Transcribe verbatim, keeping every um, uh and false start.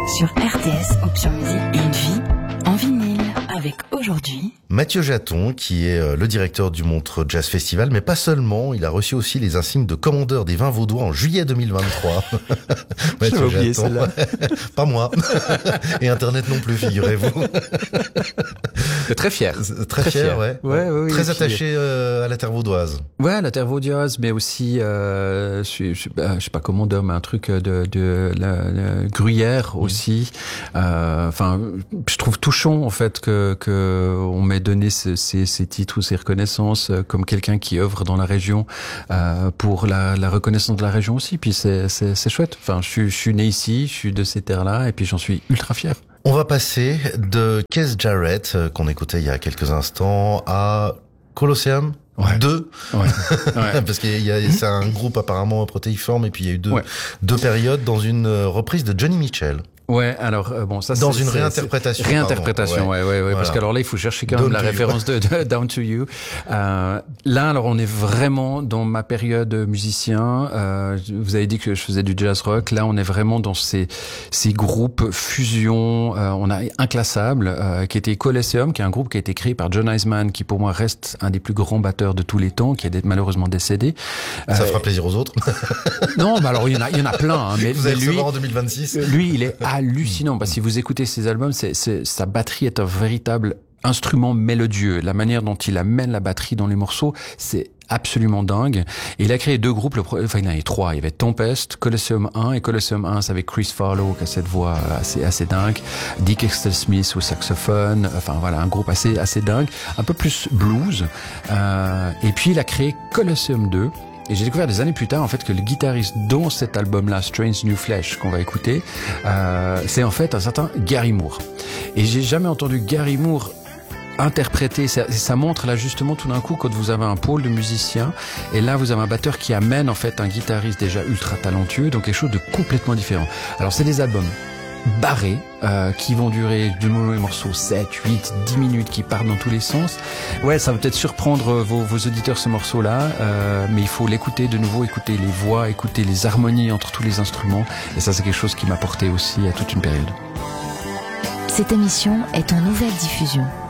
Sur R T S, Option Musique, une vie en vinyle. Avec aujourd'hui Mathieu Jaton, qui est le directeur du Montreux Jazz Festival, mais pas seulement, il a reçu aussi les insignes de commandeur des vins vaudois en juillet deux mille vingt-trois. Mathieu Jaton, oublié celle-là. Pas moi. Et Internet non plus, figurez-vous. Très fier. Très, très fier, fier, ouais. ouais, ouais très oui, attaché puis... euh, à la terre vaudoise. Ouais, à la terre vaudoise, mais aussi, euh, je, je, je sais pas commandeur, mais un truc de, de la, la gruyère aussi. Enfin, euh, je trouve touchant en fait que que on m'ait donné ces, ces, ces titres ou ces reconnaissances euh, comme quelqu'un qui œuvre dans la région euh, pour la, la reconnaissance de la région aussi. Puis c'est c'est, c'est chouette. Enfin, je suis je suis né ici, je suis de ces terres-là, et puis j'en suis ultra fier. On va passer de Keith Jarrett euh, qu'on écoutait il y a quelques instants à Colosseum. Ouais. Deux, ouais. Ouais. Parce qu'il y a, c'est un groupe apparemment protéiforme, et puis il y a eu deux, ouais. deux périodes dans une reprise de Johnny Mitchell. Ouais, alors euh, bon, ça dans c'est une c'est, réinterprétation. C'est réinterprétation, ouais, ouais, ouais, ouais voilà. Parce qu'alors là, il faut chercher quand même Down la référence de, de Down to You. Euh, là, alors on est vraiment dans ma période musicien. Euh, vous avez dit que je faisais du jazz rock. Là, on est vraiment dans ces ces groupes fusion. Euh, on a Inclassable, euh, qui était Colosseum, qui est un groupe qui a été créé par John Eisman, qui pour moi reste un des plus grands batteurs de tous les temps, qui est malheureusement décédé. Ça euh, fera plaisir aux autres. Non, bah alors il y en a, il y en a plein. Hein, mais, vous allez mais lui, en deux mille vingt-six. Lui, il est hallucinant, parce que si vous écoutez ses albums, c'est, c'est, sa batterie est un véritable instrument mélodieux. La manière dont il amène la batterie dans les morceaux, c'est absolument dingue. Et il a créé deux groupes, le pro... enfin il y en avait trois. Il y avait Tempest, Colosseum un, et Colosseum un, c'est avec Chris Farlowe qui a cette voix assez assez dingue, Dick Exter-Smith au saxophone. Enfin voilà, un groupe assez assez dingue, un peu plus blues. Euh... Et puis il a créé Colosseum deux. Et j'ai découvert des années plus tard, en fait, que le guitariste dans cet album-là, Strange New Flesh, qu'on va écouter, euh, c'est en fait un certain Gary Moore. Et j'ai jamais entendu Gary Moore interpréter. Ça, ça montre là justement tout d'un coup quand vous avez un pôle de musiciens, et là vous avez un batteur qui amène en fait un guitariste déjà ultra talentueux, donc quelque chose de complètement différent. Alors c'est des albums barrés, euh, qui vont durer du moment les morceaux sept, huit, dix minutes, qui partent dans tous les sens. Ouais, ça va peut-être surprendre vos, vos auditeurs ce morceau-là, euh, mais il faut l'écouter de nouveau, écouter les voix, écouter les harmonies entre tous les instruments, et ça c'est quelque chose qui m'a porté aussi à toute une période. Cette émission est en nouvelle diffusion.